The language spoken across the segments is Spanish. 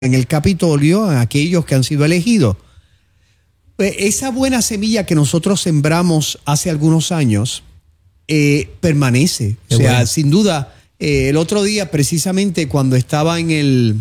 en el Capitolio a aquellos que han sido elegidos. Esa buena semilla que nosotros sembramos hace algunos años permanece. O sea, bueno, sin duda, el otro día, precisamente cuando estaba en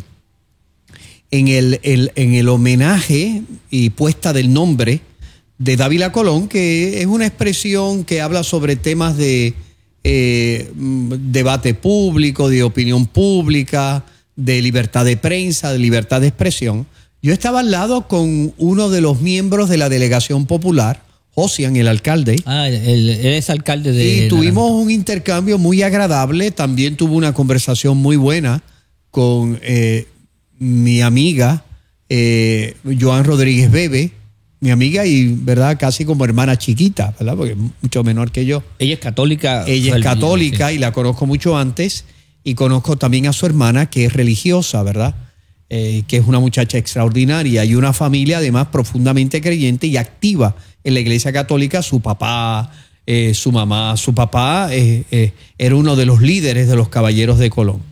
el homenaje y puesta del nombre de Dávila Colón, que es una expresión que habla sobre temas de debate público, de opinión pública, de libertad de prensa, de libertad de expresión. Yo estaba al lado con uno de los miembros de la delegación popular, Josian, el alcalde. Él es alcalde de... Y tuvimos un intercambio muy agradable. También tuve una conversación muy buena con mi amiga, Joan Rodríguez Bebe, mi amiga y, ¿verdad?, casi como hermana chiquita, ¿verdad?, porque es mucho menor que yo. Ella es católica. Ella es católica, sí, y la conozco mucho antes. Y conozco también a su hermana, que es religiosa, ¿verdad?, que es una muchacha extraordinaria y una familia además profundamente creyente y activa en la Iglesia Católica. Su papá, su mamá, su papá era uno de los líderes de los Caballeros de Colón.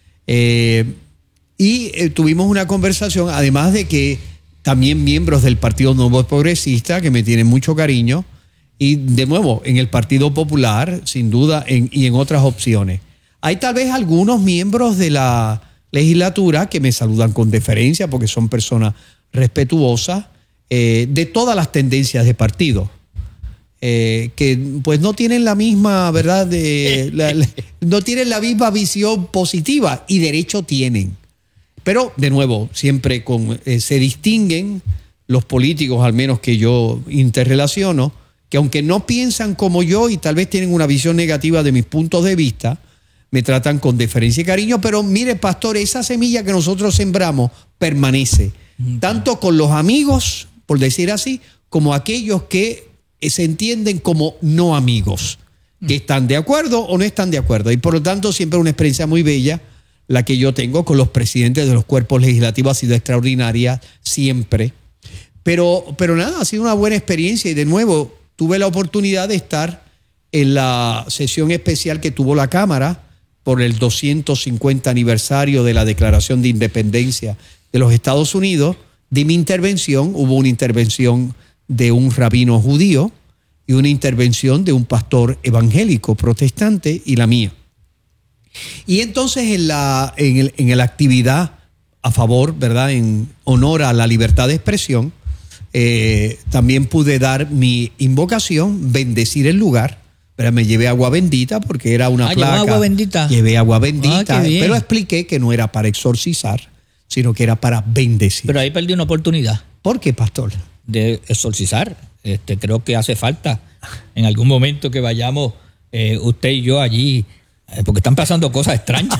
Tuvimos una conversación, además de que también miembros del Partido Nuevo Progresista, que me tienen mucho cariño, y de nuevo, en el Partido Popular, sin duda, y en otras opciones. Hay tal vez algunos miembros de la legislatura que me saludan con deferencia porque son personas respetuosas de todas las tendencias de partido, que pues no tienen la misma, ¿verdad?, no tienen la misma visión positiva, y derecho tienen. Pero, de nuevo, siempre se distinguen los políticos, al menos que yo interrelaciono, que aunque no piensan como yo y tal vez tienen una visión negativa de mis puntos de vista, me tratan con deferencia y cariño. Pero mire, pastor, esa semilla que nosotros sembramos permanece, tanto con los amigos, por decir así, como aquellos que se entienden como no amigos, que están de acuerdo o no están de acuerdo. Y por lo tanto, siempre una experiencia muy bella la que yo tengo con los presidentes de los cuerpos legislativos. Ha sido extraordinaria siempre. Pero nada, ha sido una buena experiencia, y de nuevo tuve la oportunidad de estar en la sesión especial que tuvo la Cámara por el 250 aniversario de la Declaración de Independencia de los Estados Unidos. De mi intervención, hubo una intervención de un rabino judío y una intervención de un pastor evangélico protestante, y la mía. Y entonces en la actividad a favor, ¿verdad?, en honor a la libertad de expresión, también pude dar mi invocación, bendecir el lugar. Pero me llevé agua bendita porque era una placa. ¿Agua bendita? Llevé agua bendita, pero expliqué que no era para exorcizar, sino que era para bendecir. Pero ahí perdí una oportunidad. ¿Por qué, pastor? De exorcizar. Creo que hace falta en algún momento que vayamos usted y yo allí, porque están pasando cosas extrañas.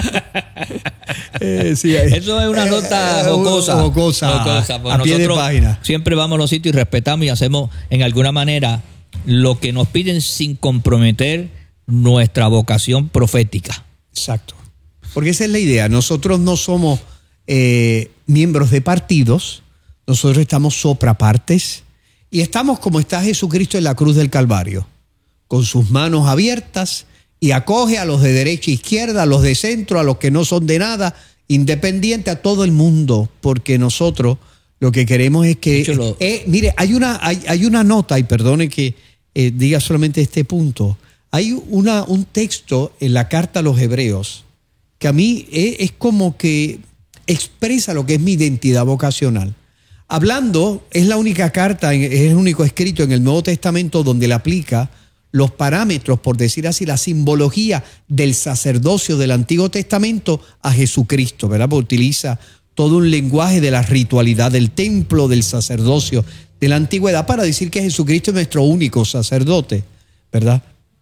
Sí, eso es una nota jocosa. A pie de página. Siempre vamos a los sitios y respetamos y hacemos en alguna manera lo que nos piden sin comprometer nuestra vocación profética. Exacto. Porque esa es la idea. Nosotros no somos miembros de partidos, nosotros estamos soprapartes y estamos como está Jesucristo en la cruz del Calvario, con sus manos abiertas, y acoge a los de derecha e izquierda, a los de centro, a los que no son de nada, independiente, a todo el mundo, porque nosotros lo que queremos es que... mire, hay una nota, y perdone que diga solamente este punto, hay un texto en la carta a los Hebreos que a mí es como que expresa lo que es mi identidad vocacional. Hablando, es la única carta, es el único escrito en el Nuevo Testamento donde le aplica los parámetros, por decir así, la simbología del sacerdocio del Antiguo Testamento a Jesucristo, ¿verdad? Porque utiliza todo un lenguaje de la ritualidad del templo, del sacerdocio de la antigüedad, para decir que Jesucristo es nuestro único sacerdote, ¿verdad?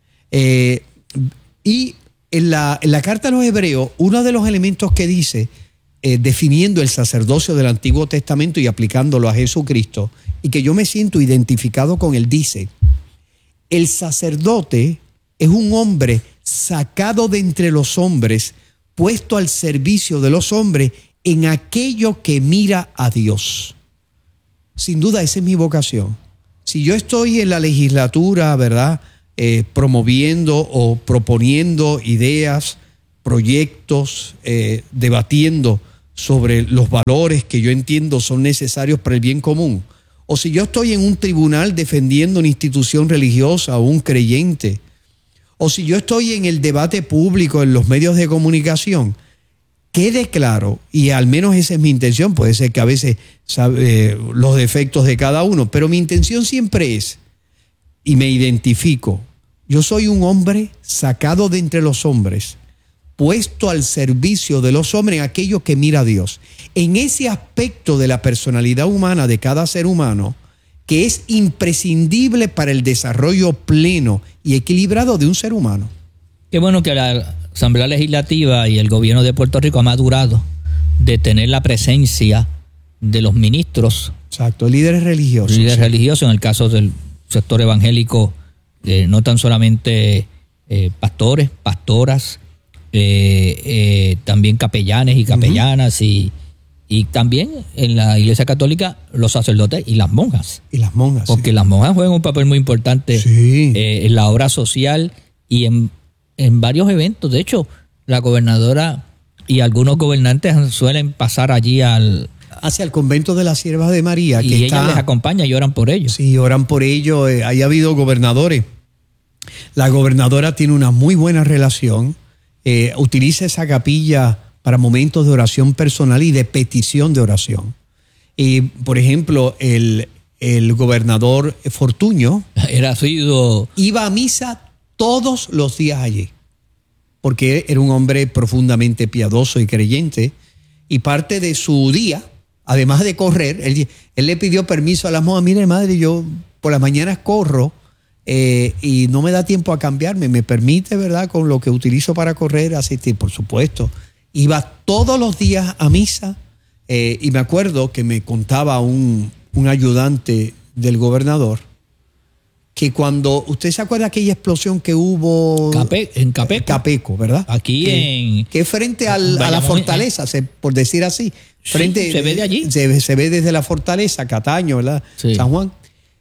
Y en la carta a los Hebreos, uno de los elementos que dice, definiendo el sacerdocio del Antiguo Testamento y aplicándolo a Jesucristo, y que yo me siento identificado con él, dice: el sacerdote es un hombre sacado de entre los hombres, puesto al servicio de los hombres en aquello que mira a Dios. Sin duda, esa es mi vocación. Si yo estoy en la legislatura, ¿verdad?, promoviendo o proponiendo ideas, proyectos, debatiendo sobre los valores que yo entiendo son necesarios para el bien común, o si yo estoy en un tribunal defendiendo una institución religiosa o un creyente, o si yo estoy en el debate público en los medios de comunicación, quede claro, y al menos esa es mi intención, puede ser que a veces los defectos de cada uno, pero mi intención siempre es, y me identifico, yo soy un hombre sacado de entre los hombres, puesto al servicio de los hombres en aquello que mira a Dios. En ese aspecto de la personalidad humana de cada ser humano, que es imprescindible para el desarrollo pleno y equilibrado de un ser humano. Qué bueno que la Asamblea Legislativa y el gobierno de Puerto Rico ha madurado de tener la presencia de los ministros. Exacto, líderes religiosos. Líderes religiosos, en el caso del sector evangélico, no tan solamente pastores, pastoras, también capellanes y capellanas, y también en la Iglesia Católica los sacerdotes y las monjas. Y las monjas. Porque las monjas juegan un papel muy importante en la obra social y en varios eventos. De hecho, la gobernadora y algunos gobernantes suelen pasar allí hacia el convento de las Siervas de María. Y ella les acompaña y oran por ellos. Sí, oran por ellos. Ahí ha habido gobernadores. La gobernadora tiene una muy buena relación. Utiliza esa capilla para momentos de oración personal y de petición de oración. Y, por ejemplo, el gobernador Fortuño iba a misa todos los días allí, porque era un hombre profundamente piadoso y creyente, y parte de su día, además de correr, él le pidió permiso a las monjas: mire, madre, yo por las mañanas corro y no me da tiempo a cambiarme, me permite, ¿verdad?, con lo que utilizo para correr, asistir. Por supuesto, iba todos los días a misa, y me acuerdo que me contaba un ayudante del gobernador que cuando, ¿usted se acuerda de aquella explosión que hubo en Capeco? Capeco, ¿verdad? Aquí que frente a la fortaleza, por decir así. Frente, sí, se ve de allí. Se ve desde la fortaleza, Cataño, ¿verdad? Sí. San Juan.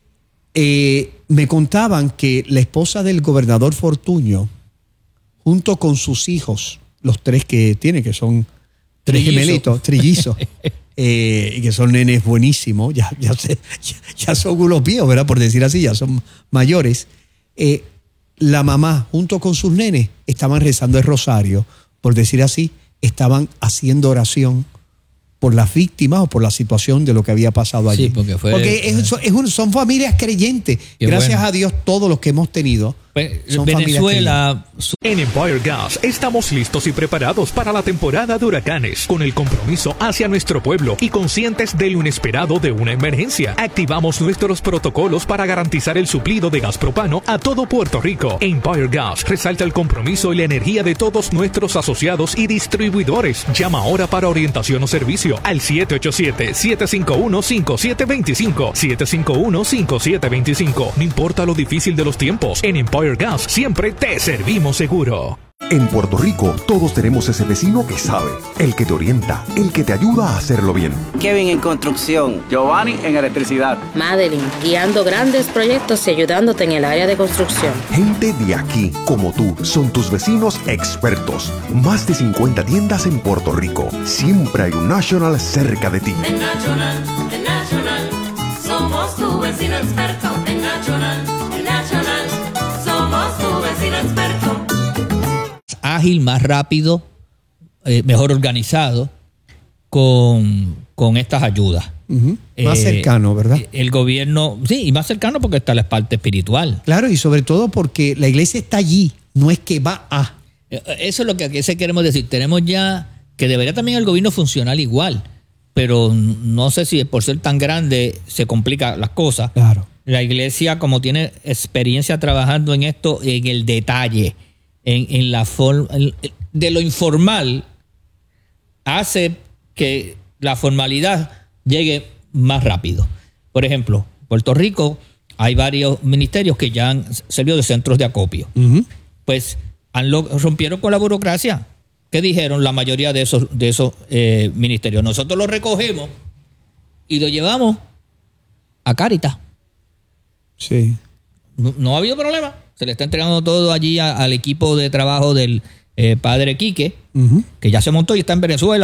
Me contaban que la esposa del gobernador Fortuño, junto con sus hijos, los tres que tiene, que son tres gemelitos, trillizos, y que son nenes buenísimos, ya son unos viejos, ¿verdad? Por decir así, ya son mayores. La mamá, junto con sus nenes, estaban rezando el rosario, por decir así, estaban haciendo oración por las víctimas o por la situación de lo que había pasado allí. Sí, porque son familias creyentes. Gracias a Dios, todos los que hemos tenido. Son Venezuela. En Empire Gas estamos listos y preparados para la temporada de huracanes, con el compromiso hacia nuestro pueblo y conscientes de lo inesperado de una emergencia. Activamos nuestros protocolos para garantizar el suplido de gas propano a todo Puerto Rico. Empire Gas resalta el compromiso y la energía de todos nuestros asociados y distribuidores. Llama ahora para orientación o servicio al 787-751-5725. 751-5725. No importa lo difícil de los tiempos, en Empire Gas siempre te servimos seguro. En Puerto Rico, todos tenemos ese vecino que sabe, el que te orienta, el que te ayuda a hacerlo bien. Kevin en construcción, Giovanni en electricidad, Madeline guiando grandes proyectos y ayudándote en el área de construcción. Gente de aquí, como tú, son tus vecinos expertos. Más de 50 tiendas en Puerto Rico. Siempre hay un National cerca de ti. En National, somos tu vecino experto. En National, somos tu vecino experto. Ágil, más rápido, mejor organizado con estas ayudas. Más cercano, ¿verdad? El gobierno, sí, y más cercano porque está la parte espiritual. Claro, y sobre todo porque la iglesia está allí, no es que va a. Eso es lo que aquí queremos decir. Tenemos ya que debería también el gobierno funcionar igual, pero no sé si por ser tan grande se complican las cosas. Claro. La iglesia, como tiene experiencia trabajando en esto, en el detalle, en la forma de lo informal, hace que la formalidad llegue más rápido. Por ejemplo, en Puerto Rico hay varios ministerios que ya han servido de centros de acopio. Pues rompieron con la burocracia. ¿Qué dijeron la mayoría de esos ministerios? Nosotros lo recogemos y lo llevamos a Cáritas. Sí. No ha habido problema. Se le está entregando todo allí al equipo de trabajo del padre Quique, que ya se montó y está en Venezuela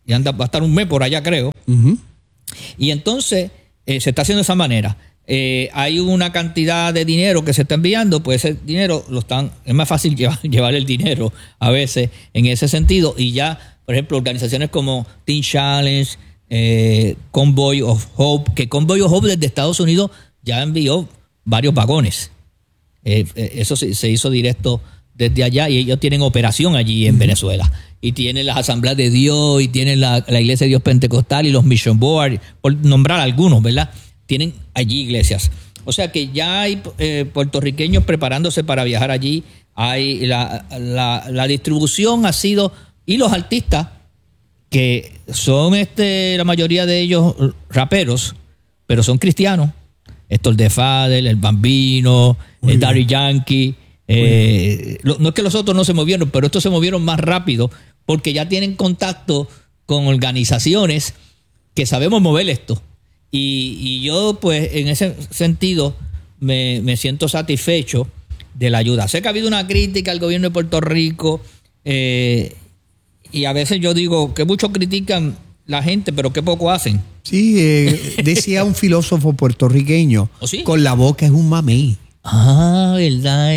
y va a estar un mes por allá, creo. Ujú. Y entonces se está haciendo de esa manera. Hay una cantidad de dinero que se está enviando, pues ese dinero es más fácil llevar el dinero a veces en ese sentido. Y ya, por ejemplo, organizaciones como Teen Challenge, Convoy of Hope, que Convoy of Hope desde Estados Unidos ya envió varios vagones. Eso se hizo directo desde allá y ellos tienen operación allí en Venezuela. Y tienen las Asambleas de Dios y tienen la Iglesia de Dios Pentecostal y los Mission Board, por nombrar algunos, ¿verdad? Tienen allí iglesias. O sea que ya hay puertorriqueños preparándose para viajar allí. Hay la distribución ha sido, y los artistas, que son la mayoría de ellos raperos, pero son cristianos. Héctor de Fadel, el Bambino, el Daddy Yankee. No es que los otros no se movieron, pero estos se movieron más rápido porque ya tienen contacto con organizaciones que sabemos mover esto. Y yo, pues, en ese sentido, me siento satisfecho de la ayuda. Sé que ha habido una crítica al gobierno de Puerto Rico y a veces yo digo que muchos critican la gente, pero que poco hacen. Sí, decía un filósofo puertorriqueño, ¿Oh, sí? con la boca es un mamey. Ah, verdad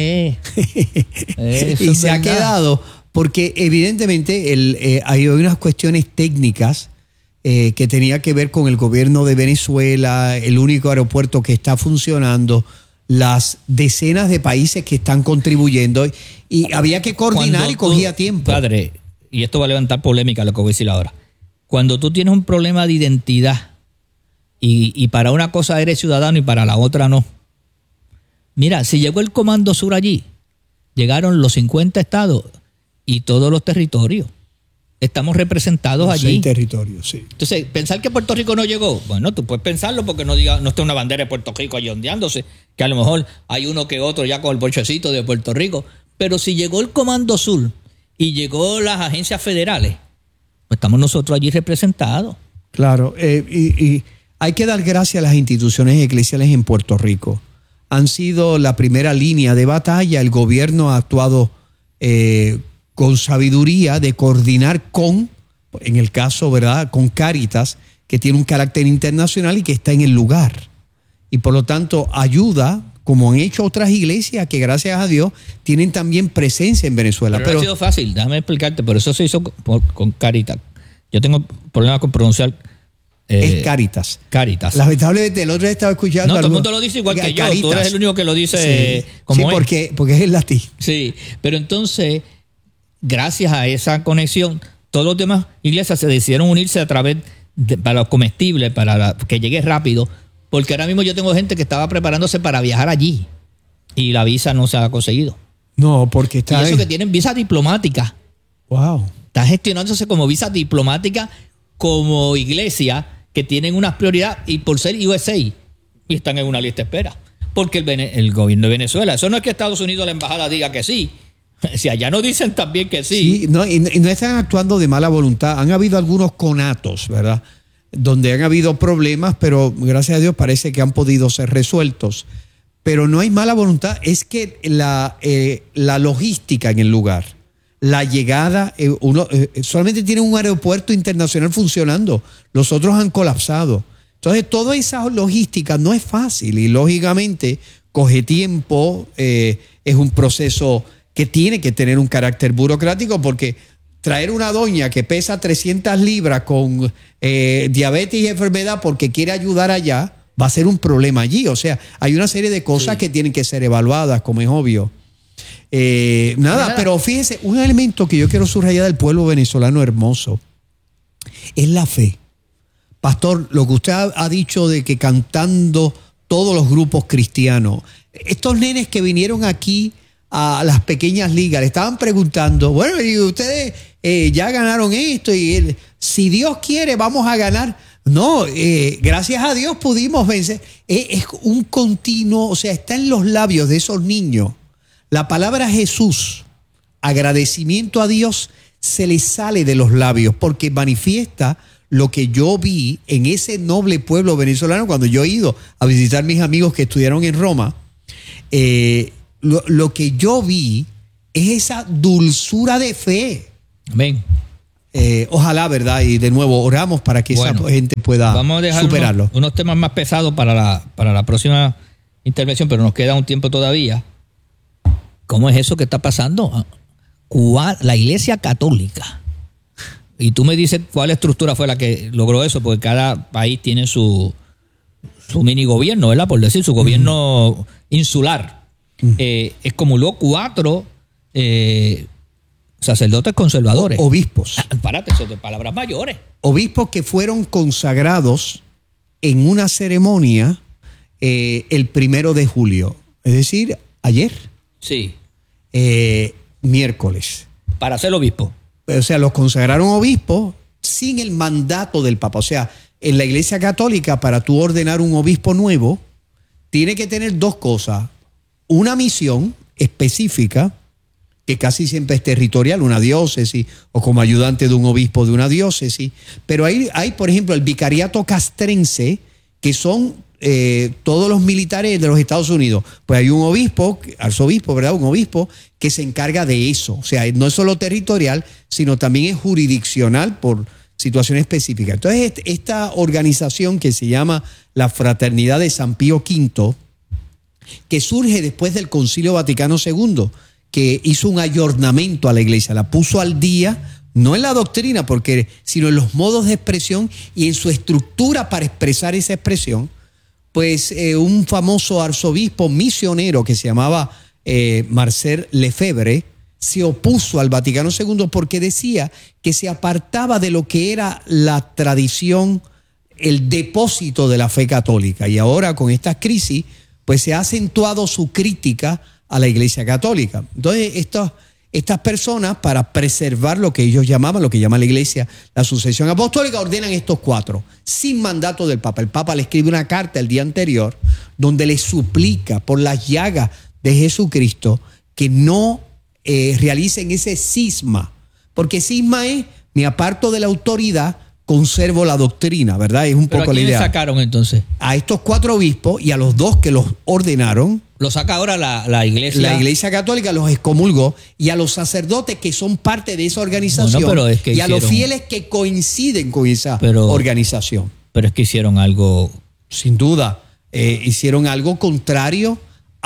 Y se ha quedado, porque evidentemente hay unas cuestiones técnicas que tenía que ver con el gobierno de Venezuela, el único aeropuerto que está funcionando, las decenas de países que están contribuyendo, y había que coordinar y cogía tiempo. Padre, y esto va a levantar polémica lo que voy a decir ahora. Cuando tú tienes un problema de identidad y para una cosa eres ciudadano y para la otra no. Mira, si llegó el Comando Sur allí, llegaron los 50 estados y todos los territorios. Estamos representados allí. 6 territorios, sí. Entonces, pensar que Puerto Rico no llegó, bueno, tú puedes pensarlo porque no está una bandera de Puerto Rico allí ondeándose, que a lo mejor hay uno que otro ya con el bolchecito de Puerto Rico. Pero si llegó el Comando Sur y llegó las agencias federales, pues estamos nosotros allí representados. Claro, y hay que dar gracias a las instituciones eclesiales en Puerto Rico. Han sido la primera línea de batalla. El gobierno ha actuado con sabiduría de coordinar en el caso, ¿verdad?, con Cáritas, que tiene un carácter internacional y que está en el lugar. Y por lo tanto ayuda, como han hecho otras iglesias que gracias a Dios tienen también presencia en Venezuela. Pero no ha sido fácil, déjame explicarte, pero eso se hizo con Cáritas. Yo tengo problemas con pronunciar. Es Cáritas. Cáritas. Lamentablemente, el otro día estaba escuchando. No, todo el mundo lo dice igual que yo. Tú eres el único que lo dice como sí, porque es el latín. Sí, pero entonces, gracias a esa conexión, todas las demás iglesias se decidieron unirse a través para los comestibles, para que llegue rápido, porque ahora mismo yo tengo gente que estaba preparándose para viajar allí y la visa no se ha conseguido. No, porque está. Y eso que tienen visa diplomática. Wow. Está gestionándose como visa diplomática como iglesia que tienen unas prioridades y por ser USA y están en una lista de espera. Porque el gobierno de Venezuela, eso no es que Estados Unidos, la embajada, diga que sí. Si allá no dicen también que sí. Sí, no, y no están actuando de mala voluntad. Han habido algunos conatos, ¿verdad?, donde han habido problemas, pero gracias a Dios parece que han podido ser resueltos. Pero no hay mala voluntad, es que la logística en el lugar, la llegada, solamente tiene un aeropuerto internacional funcionando, los otros han colapsado. Entonces, toda esa logística no es fácil y lógicamente coge tiempo, es un proceso que tiene que tener un carácter burocrático, porque traer una doña que pesa 300 libras con diabetes y enfermedad porque quiere ayudar allá, va a ser un problema allí. O sea, hay una serie de cosas que tienen que ser evaluadas, como es obvio. Pero fíjese, un elemento que yo quiero subrayar del pueblo venezolano hermoso es la fe. Pastor, lo que usted ha dicho de que cantando todos los grupos cristianos, estos nenes que vinieron aquí a las pequeñas ligas, le estaban preguntando, bueno, y ustedes ya ganaron esto, y si Dios quiere vamos a ganar. No, gracias a Dios pudimos vencer. Es un continuo, o sea, está en los labios de esos niños. La palabra Jesús, agradecimiento a Dios, se les sale de los labios porque manifiesta lo que yo vi en ese noble pueblo venezolano cuando yo he ido a visitar a mis amigos que estudiaron en Roma. Lo que yo vi es esa dulzura de fe. Amén. Ojalá, ¿verdad? Y de nuevo oramos para que esa gente pueda vamos a dejar superarlo. unos temas más pesados para la próxima intervención, pero nos queda un tiempo todavía. ¿Cómo es eso que está pasando? La Iglesia Católica. Y tú me dices cuál estructura fue la que logró eso, porque cada país tiene su mini gobierno, ¿verdad? Por decir, su gobierno insular. Excomulgó 4 sacerdotes conservadores. Obispos. Párate, eso de palabras mayores. Obispos que fueron consagrados en una ceremonia el 1 de julio. Es decir, ayer. Sí. Miércoles. Para ser obispo. O sea, los consagraron obispos sin el mandato del Papa. O sea, en la Iglesia Católica, para tú ordenar un obispo nuevo, tiene que tener 2 cosas. Una misión específica, que casi siempre es territorial, una diócesis, o como ayudante de un obispo de una diócesis. Pero hay, por ejemplo, el vicariato castrense, que son todos los militares de los Estados Unidos. Pues hay un obispo, arzobispo, ¿verdad? Un obispo que se encarga de eso. O sea, no es solo territorial, sino también es jurisdiccional por situaciones específicas. Entonces, esta organización que se llama la Fraternidad de San Pío V, que surge después del Concilio Vaticano II, que hizo un ayornamiento a la Iglesia, la puso al día, no en la doctrina, sino en los modos de expresión y en su estructura para expresar esa expresión. Pues un famoso arzobispo misionero que se llamaba Marcel Lefebvre se opuso al Vaticano II porque decía que se apartaba de lo que era la tradición, el depósito de la fe católica. Y ahora con esta crisis, pues se ha acentuado su crítica a la Iglesia Católica. Entonces, estas personas, para preservar lo que ellos llamaban, lo que llama la Iglesia, la sucesión apostólica, ordenan estos 4, sin mandato del Papa. El Papa le escribe una carta el día anterior, donde le suplica por las llagas de Jesucristo que no realicen ese cisma, porque cisma es, me aparto de la autoridad, conservo la doctrina, ¿verdad? Es un poco la idea. ¿A quiénes sacaron entonces? A estos 4 obispos y a los 2 que los ordenaron. Lo saca ahora la Iglesia. La Iglesia Católica los excomulgó, y a los sacerdotes que son parte de esa organización, pero es que y a los fieles que coinciden con esa organización. Pero es que hicieron algo. Sin duda, hicieron algo contrario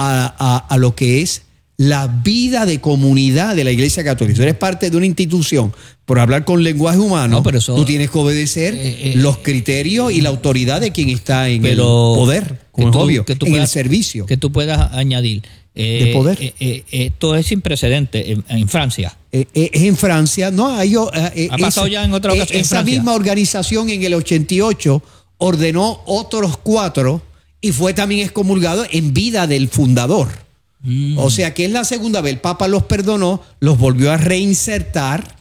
a lo que es la vida de comunidad de la Iglesia Católica. Si eres parte de una institución, por hablar con lenguaje humano, tú tienes que obedecer los criterios y la autoridad de quien está en el poder, como es obvio, en el servicio. Que tú puedas añadir. De poder. Esto es sin precedente en Francia. Es en Francia, ¿no? Ha pasado ya en otra ocasión. Esa misma organización en el 88 ordenó otros 4 y fue también excomulgado en vida del fundador. O sea que es la segunda vez. El Papa los perdonó, los volvió a reinsertar,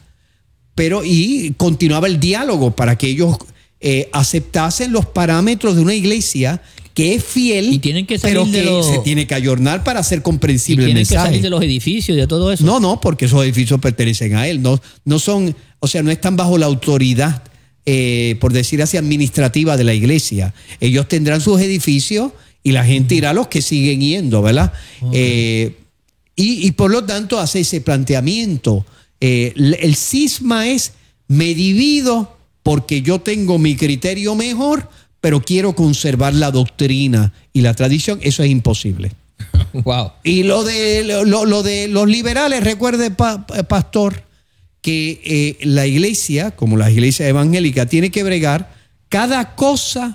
y continuaba el diálogo para que ellos aceptasen los parámetros de una iglesia que es fiel, y tienen que salir pero que se tiene que ayornar para hacer comprensible el mensaje. ¿Tienen que salir de los edificios y de todo eso? No, porque esos edificios pertenecen a él. No son, o sea, no están bajo la autoridad, por decir así, administrativa de la iglesia. Ellos tendrán sus edificios y la gente irá a los que siguen yendo, ¿verdad? Okay. Y por lo tanto hace ese planteamiento. El cisma es, me divido porque yo tengo mi criterio mejor, pero quiero conservar la doctrina y la tradición. Eso es imposible. Wow. Y lo de los liberales, recuerde, pastor, que la iglesia, como las iglesias evangélicas, tiene que bregar cada cosa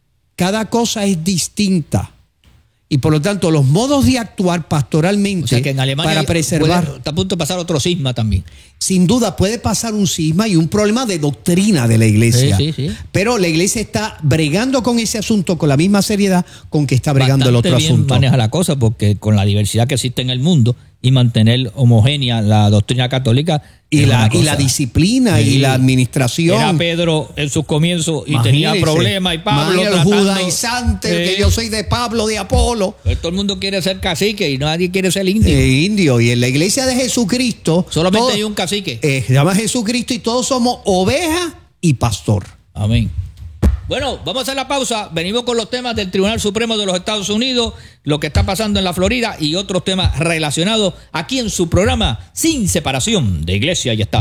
es distinta. Y por lo tanto, los modos de actuar pastoralmente, o sea que en Alemania para preservar. Está a punto de pasar otro cisma también. Sin duda puede pasar un cisma y un problema de doctrina de la iglesia. Sí. Pero la iglesia está bregando con ese asunto con la misma seriedad con que está bregando el otro asunto. Maneja la cosa, porque con la diversidad que existe en el mundo y mantener homogénea la doctrina católica y la disciplina y la administración. Era Pedro en sus comienzos y tenía problemas, y Pablo el judaizante, que yo soy de Pablo, de Apolo. Pero todo el mundo quiere ser cacique y nadie quiere ser indio. Indio. Y en la iglesia de Jesucristo solamente hay un cacique. Se llama Jesucristo y todos somos oveja y pastor. Amén. Bueno, vamos a hacer la pausa. Venimos con los temas del Tribunal Supremo de los Estados Unidos, lo que está pasando en la Florida y otros temas relacionados aquí en su programa Sin Separación de Iglesia y Estado.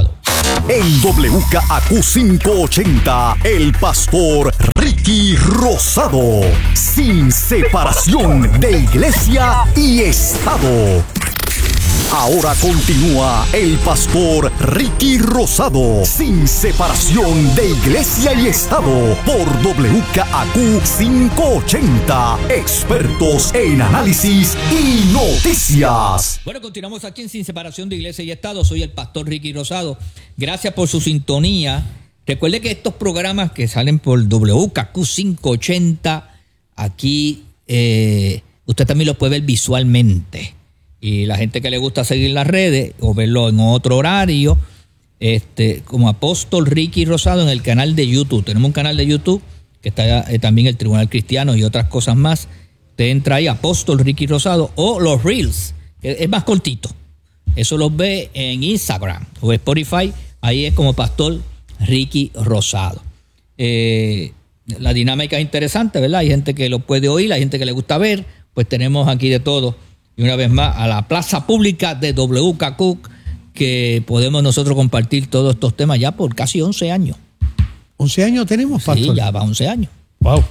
En WKAQ 580, el pastor Ricky Rosado. Sin separación de iglesia y Estado. Ahora continúa el pastor Ricky Rosado. Sin separación de iglesia y Estado. Por WKAQ 580. Expertos en análisis y noticias. Bueno, continuamos aquí en Sin Separación de Iglesia y Estado. Soy el pastor Ricky Rosado. Gracias por su sintonía. Recuerde que estos programas que salen por WKAQ 580, aquí usted también los puede ver visualmente. Y la gente que le gusta seguir las redes o verlo en otro horario, como Apóstol Ricky Rosado en el canal de YouTube. Tenemos un canal de YouTube que está también el Tribunal Cristiano y otras cosas más. Usted entra ahí, Apóstol Ricky Rosado, o los Reels, que es más cortito. Eso los ve en Instagram o Spotify. Ahí es como Pastor Ricky Rosado. La dinámica es interesante, ¿verdad? Hay gente que lo puede oír, hay gente que le gusta ver. Pues tenemos aquí de todo. Y una vez más, a la plaza pública de WKAQ, que podemos nosotros compartir todos estos temas ya por casi 11 años. 11 años tenemos, pastor. Sí, ya va 11 años. Wow.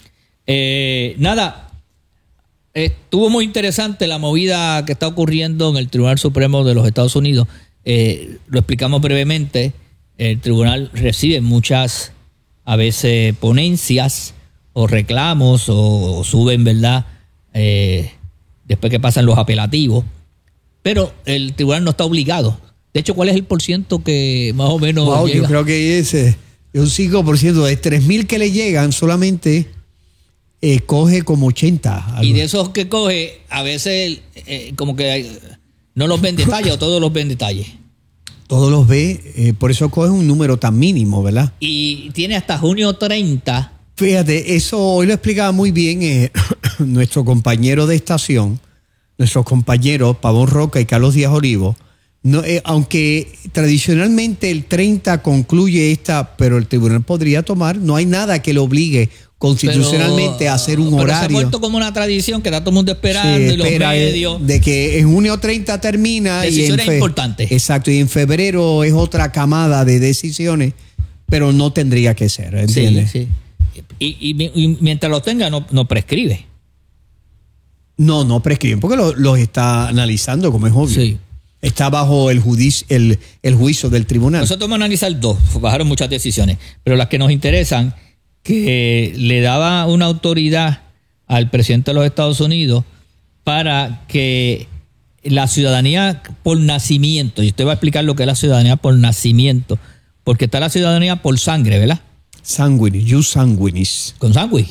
Nada, estuvo muy interesante la movida que está ocurriendo en el Tribunal Supremo de los Estados Unidos. Lo explicamos brevemente. El tribunal recibe muchas, a veces, ponencias o reclamos o suben, ¿verdad?, después que pasan los apelativos, pero el tribunal no está obligado. De hecho, ¿cuál es el porciento que más o menos llega? Yo creo que es un 5%. De 3,000 que le llegan, solamente coge como 80. Y de esos que coge, a veces como que no los ven detalle o todos los ven detalle. Todos los ve, por eso coge un número tan mínimo, ¿verdad? Y tiene hasta junio 30. Fíjate, eso hoy lo explicaba muy bien nuestro compañero de estación, nuestros compañeros Pavón Roca y Carlos Díaz Olivo. No, aunque tradicionalmente el 30 concluye pero el tribunal podría tomar, no hay nada que lo obligue constitucionalmente a hacer un horario. Se ha vuelto como una tradición que está todo el mundo esperando, sí, y los medios. De que en junio 30 termina. Decisiones importantes. Exacto, y en febrero es otra camada de decisiones, pero no tendría que ser, ¿entiendes? Sí, sí. Y mientras lo tenga, no prescribe. No prescriben, porque los está analizando, como es obvio. Sí. Está bajo el juicio del tribunal. Nosotros vamos a analizar dos, bajaron muchas decisiones, pero las que nos interesan, que le daba una autoridad al presidente de los Estados Unidos para que la ciudadanía por nacimiento, y usted va a explicar lo que es la ciudadanía por nacimiento, porque está la ciudadanía por sangre, ¿verdad? Sanguinis, jus sanguinis. ¿Con sanguis?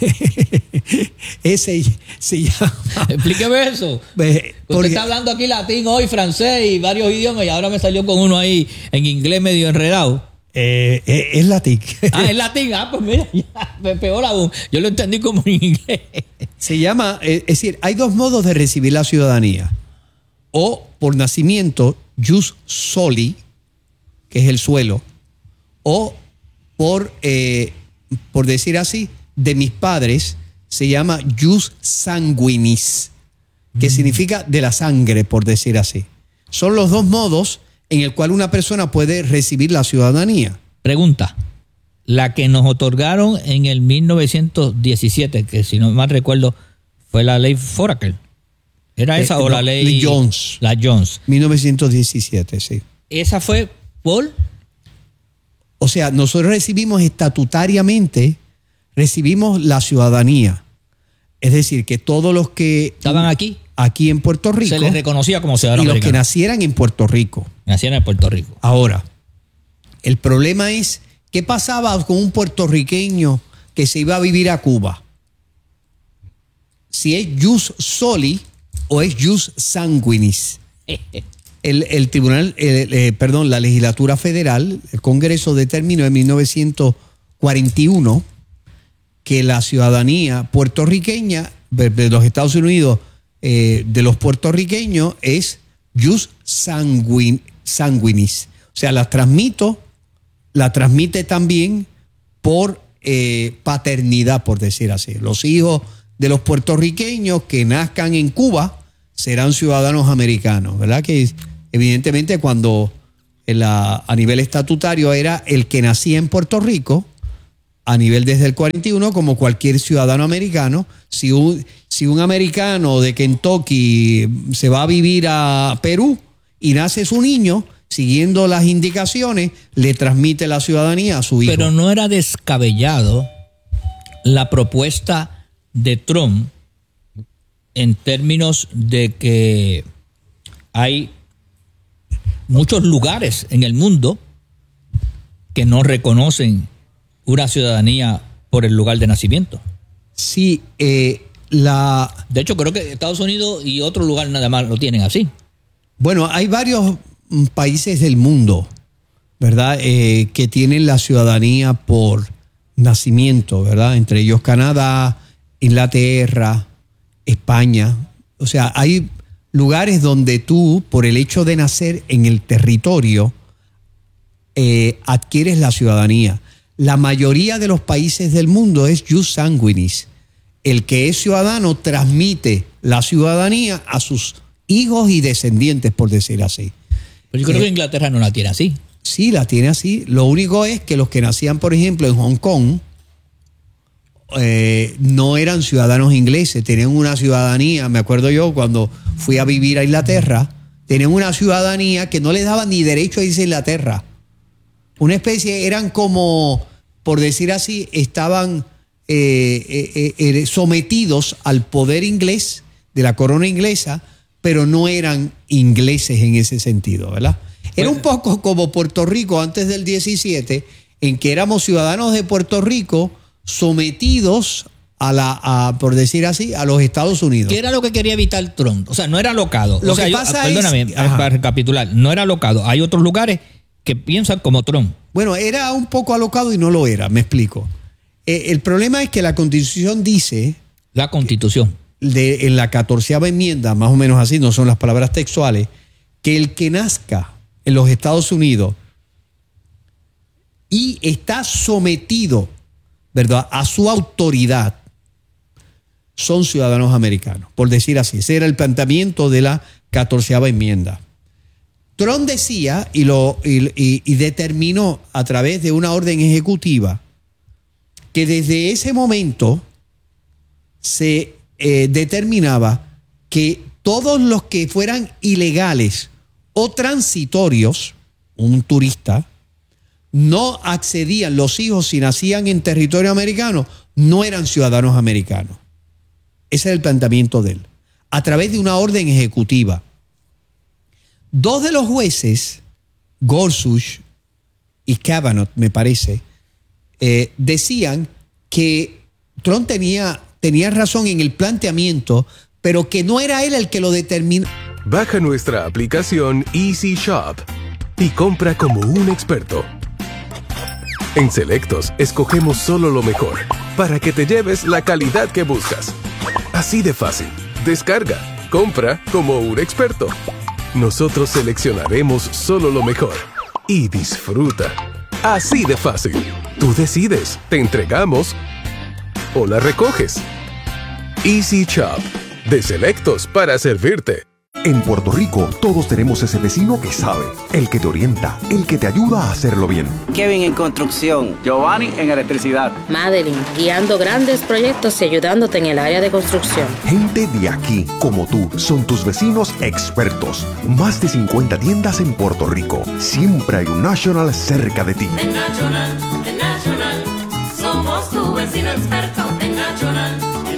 Ese se llama. Explíqueme eso. Usted está hablando aquí latín hoy, francés y varios idiomas, y ahora me salió con uno ahí en inglés medio enredado. Es latín. Es latín. Pues mira, ya, peor aún. Yo lo entendí como en inglés. Se llama, es decir, hay dos modos de recibir la ciudadanía. O por nacimiento, jus soli, que es el suelo, o por decir así, de mis padres, se llama jus sanguinis, que significa de la sangre, por decir así. Son los dos modos en el cual una persona puede recibir la ciudadanía. Pregunta, la que nos otorgaron en el 1917, que si no mal recuerdo fue la ley Foraker, ¿era esa o la ley Jones? La Jones. 1917, sí. ¿Esa fue por...? O sea, nosotros recibimos estatutariamente, recibimos la ciudadanía. Es decir, que todos los que... ¿Estaban aquí? Aquí en Puerto Rico. Se les reconocía como ciudadanos americanos. Y los que nacieran en Puerto Rico. Nacieran en Puerto Rico. Ahora, el problema es, ¿qué pasaba con un puertorriqueño que se iba a vivir a Cuba? Si es jus soli o es jus sanguinis. El tribunal, la legislatura federal, el Congreso determinó en 1941 que la ciudadanía puertorriqueña de los Estados Unidos, de los puertorriqueños, es jus sanguinis. O sea, la transmite también por paternidad, por decir así. Los hijos de los puertorriqueños que nazcan en Cuba serán ciudadanos americanos, ¿verdad? Que evidentemente cuando a nivel estatutario era el que nacía en Puerto Rico, a nivel desde el 41, como cualquier ciudadano americano. Si un americano de Kentucky se va a vivir a Perú y nace su niño, siguiendo las indicaciones, le transmite la ciudadanía a su hijo. Pero no era descabellado la propuesta de Trump en términos de que hay muchos lugares en el mundo que no reconocen una ciudadanía por el lugar de nacimiento. Sí, De hecho, creo que Estados Unidos y otro lugar nada más lo tienen así. Bueno, hay varios países del mundo, ¿verdad? Que tienen la ciudadanía por nacimiento, ¿verdad? Entre ellos Canadá, Inglaterra, España. O sea, hay lugares donde tú, por el hecho de nacer en el territorio, adquieres la ciudadanía. La mayoría de los países del mundo es jus sanguinis. El que es ciudadano transmite la ciudadanía a sus hijos y descendientes, por decir así. Pero yo creo que Inglaterra no la tiene así. Sí, la tiene así. Lo único es que los que nacían, por ejemplo, en Hong Kong, no eran ciudadanos ingleses, tenían una ciudadanía. Me acuerdo yo cuando fui a vivir a Inglaterra, tenían una ciudadanía que no les daba ni derecho a irse a Inglaterra. Una especie, eran como, por decir así, estaban sometidos al poder inglés de la corona inglesa, pero no eran ingleses en ese sentido, ¿verdad? Era un poco como Puerto Rico antes del 17, en que éramos ciudadanos de Puerto Rico sometidos por decir así, a los Estados Unidos. ¿Qué era lo que quería evitar Trump? O sea, no era alocado. Lo que pasa perdóname, para recapitular, no era alocado. Hay otros lugares que piensan como Trump. Bueno, era un poco alocado y no lo era, me explico. El problema es que la Constitución dice... La Constitución. En la 14ª enmienda, más o menos así, no son las palabras textuales, que el que nazca en los Estados Unidos y está sometido, ¿verdad?, a su autoridad, son ciudadanos americanos, por decir así. Ese era el planteamiento de la 14ª enmienda. Trump decía y determinó a través de una orden ejecutiva que desde ese momento se determinaba que todos los que fueran ilegales o transitorios, un turista, no accedían, los hijos si nacían en territorio americano, no eran ciudadanos americanos. Ese era el planteamiento de él, a través de una orden ejecutiva. Dos de los jueces, Gorsuch y Kavanaugh, me parece, decían que Trump tenía razón en el planteamiento, pero que no era él el que lo determinó. Baja nuestra aplicación Easy Shop y compra como un experto. En Selectos escogemos solo lo mejor para que te lleves la calidad que buscas. Así de fácil. Descarga, compra como un experto. Nosotros seleccionaremos solo lo mejor y disfruta. Así de fácil. Tú decides, te entregamos o la recoges. Easy Shop, de Selectos para servirte. En Puerto Rico, todos tenemos ese vecino que sabe, el que te orienta, el que te ayuda a hacerlo bien. Kevin en construcción, Giovanni en electricidad. Madeline, guiando grandes proyectos y ayudándote en el área de construcción. Gente de aquí, como tú, son tus vecinos expertos. Más de 50 tiendas en Puerto Rico. Siempre hay un National cerca de ti. En National, somos tu vecino experto. En National,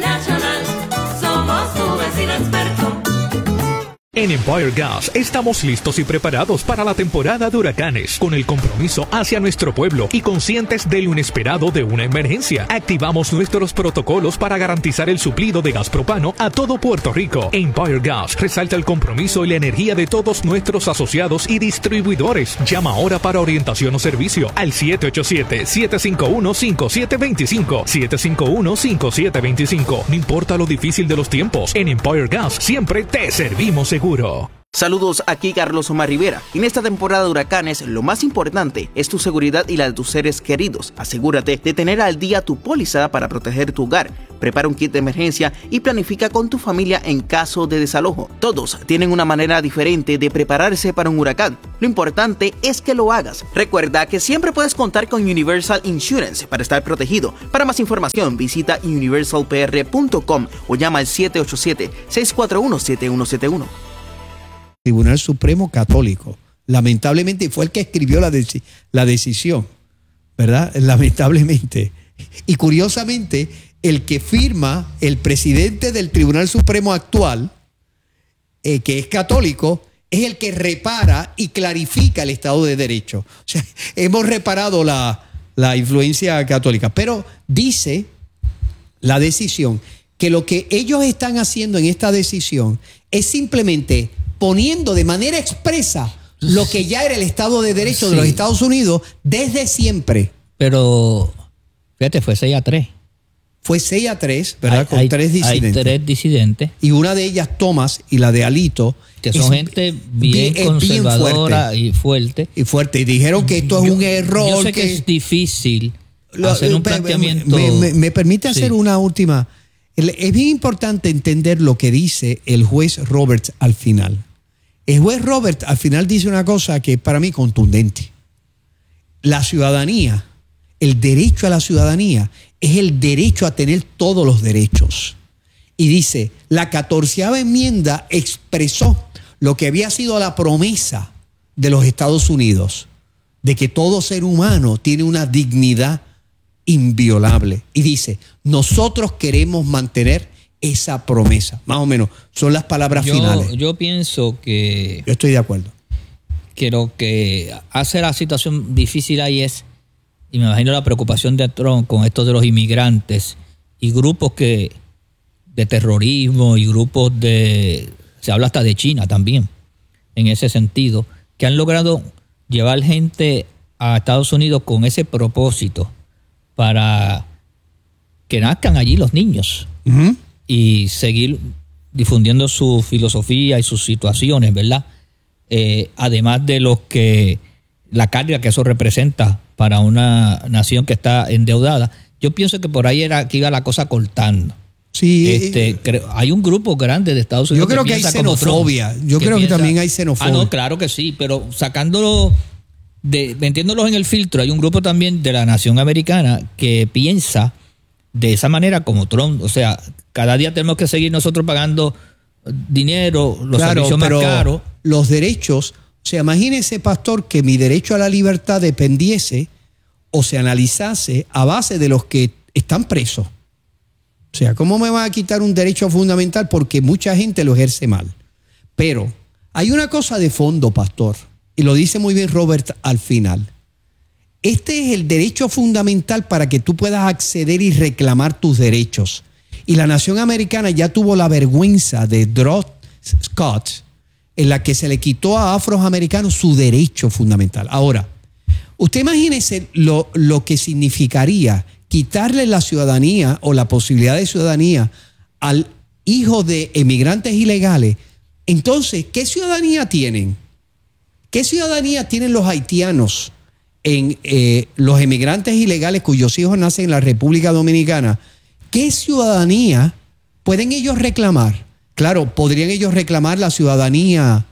somos tu vecino experto. En Empire Gas estamos listos y preparados para la temporada de huracanes, con el compromiso hacia nuestro pueblo y conscientes de lo inesperado de una emergencia. Activamos nuestros protocolos para garantizar el suplido de gas propano a todo Puerto Rico. Empire Gas resalta el compromiso y la energía de todos nuestros asociados y distribuidores. Llama ahora para orientación o servicio al 787-751-5725. 751-5725. No importa lo difícil de los tiempos, en Empire Gas siempre te servimos seguro. Saludos, aquí Carlos Omar Rivera. En esta temporada de huracanes, lo más importante es tu seguridad y la de tus seres queridos. Asegúrate de tener al día tu póliza para proteger tu hogar. Prepara un kit de emergencia y planifica con tu familia en caso de desalojo. Todos tienen una manera diferente de prepararse para un huracán. Lo importante es que lo hagas. Recuerda que siempre puedes contar con Universal Insurance para estar protegido. Para más información, visita universalpr.com o llama al 787-641-7171. Tribunal Supremo Católico. Lamentablemente fue el que escribió la decisión, ¿verdad? Lamentablemente. Y curiosamente, el que firma, el presidente del Tribunal Supremo actual, que es católico, es el que repara y clarifica el Estado de Derecho. O sea, hemos reparado la influencia católica. Pero dice la decisión que lo que ellos están haciendo en esta decisión es simplemente poniendo de manera expresa lo que ya era el Estado de Derecho de los Estados Unidos desde siempre. Pero, fíjate, fue 6-3. Fue 6-3, ¿verdad? Con 3 disidentes. Hay 3 disidentes. Y una de ellas, Thomas, y la de Alito. Que son gente bien conservadora y fuerte. Y fuerte. Y dijeron que esto es un error. Yo sé que es difícil hacer un planteamiento. Me permite hacer una última. Es bien importante entender lo que dice el juez Roberts al final. El juez Roberts al final dice una cosa que es para mí contundente. La ciudadanía, el derecho a la ciudadanía, es el derecho a tener todos los derechos. Y dice, la 14ª enmienda expresó lo que había sido la promesa de los Estados Unidos, de que todo ser humano tiene una dignidad inviolable. Y dice, nosotros queremos mantener esa promesa. Más o menos, son las palabras finales. Yo pienso que... Yo estoy de acuerdo. Que lo que hace la situación difícil ahí es, y me imagino la preocupación de Trump con esto de los inmigrantes y grupos de terrorismo y grupos se habla hasta de China también, en ese sentido, que han logrado llevar gente a Estados Unidos con ese propósito para que nazcan allí los niños y seguir difundiendo su filosofía y sus situaciones, ¿verdad? Además de la carga que eso representa para una nación que está endeudada. Yo pienso que por ahí era que iba la cosa cortando. Sí, hay un grupo grande de Estados Unidos. Yo creo que hay xenofobia. Yo creo que también hay xenofobia. No, claro que sí, pero sacándolo, metiéndolos en el filtro, hay un grupo también de la nación americana que piensa de esa manera como Trump. O sea, cada día tenemos que seguir nosotros pagando dinero, los servicios más caros. Los derechos, o sea, imagínese, pastor, que mi derecho a la libertad dependiese o se analizase a base de los que están presos. O sea, ¿cómo me van a quitar un derecho fundamental? Porque mucha gente lo ejerce mal. Pero hay una cosa de fondo, pastor, y lo dice muy bien Robert al final. Este es el derecho fundamental para que tú puedas acceder y reclamar tus derechos. Y la nación americana ya tuvo la vergüenza de Dred Scott, en la que se le quitó a afroamericanos su derecho fundamental. Ahora, usted imagínese lo que significaría quitarle la ciudadanía o la posibilidad de ciudadanía al hijo de emigrantes ilegales. Entonces, ¿qué ciudadanía tienen? ¿Qué ciudadanía tienen los haitianos en los emigrantes ilegales cuyos hijos nacen en la República Dominicana? ¿Qué ciudadanía pueden ellos reclamar? Claro, podrían ellos reclamar la ciudadanía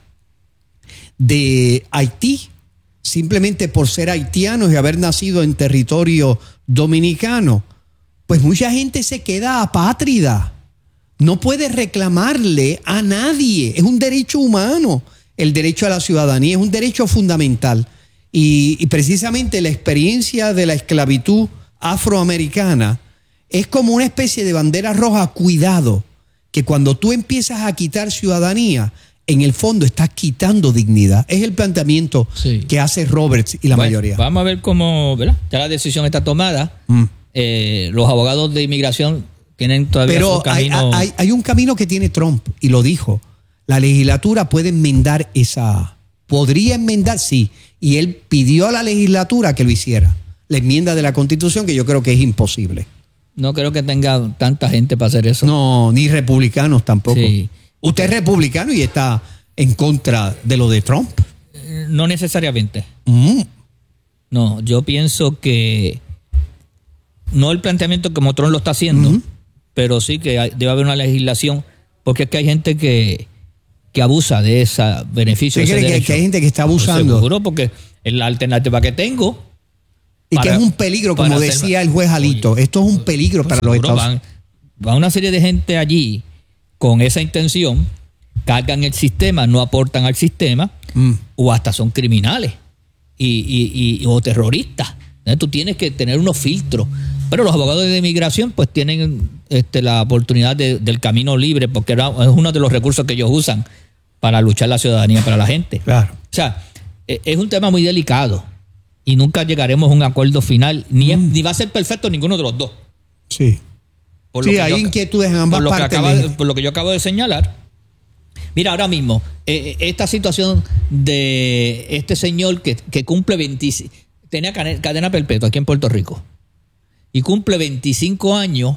de Haití, simplemente por ser haitianos y haber nacido en territorio dominicano. Pues mucha gente se queda apátrida. No puede reclamarle a nadie. Es un derecho humano. El derecho a la ciudadanía es un derecho fundamental. Y precisamente la experiencia de la esclavitud afroamericana es como una especie de bandera roja. Cuidado, que cuando tú empiezas a quitar ciudadanía, en el fondo estás quitando dignidad. Es el planteamiento que hace Roberts y la mayoría. Vamos a ver cómo, ¿verdad? Ya la decisión está tomada. Los abogados de inmigración tienen todavía su camino. Hay un camino que tiene Trump, y lo dijo. La legislatura puede enmendar esa... Podría enmendar, sí. Y él pidió a la legislatura que lo hiciera. La enmienda de la Constitución, que yo creo que es imposible. No creo que tenga tanta gente para hacer eso. No, ni republicanos tampoco. Sí. Usted es republicano y está en contra de lo de Trump? No necesariamente. No, yo pienso que no el planteamiento como Trump lo está haciendo, pero sí que debe haber una legislación, porque es que hay gente que abusa de ese beneficio. ¿Usted cree que hay gente que está abusando? Seguro, porque es la alternativa que tengo. Y que es un peligro, como decía el juez Alito. Esto es un peligro para los Estados Unidos. Va una serie de gente allí con esa intención, cargan el sistema, no aportan al sistema, o hasta son criminales o terroristas. Entonces, tú tienes que tener unos filtros. Pero los abogados de inmigración pues tienen la oportunidad del camino libre, porque es uno de los recursos que ellos usan para luchar la ciudadanía para la gente. Claro. O sea, es un tema muy delicado y nunca llegaremos a un acuerdo final, ni va a ser perfecto ninguno de los dos. Sí. Hay inquietudes en ambas partes. Por lo que yo acabo de señalar. Mira, ahora mismo, esta situación de este señor que cumple tenía cadena perpetua aquí en Puerto Rico y cumple 25 años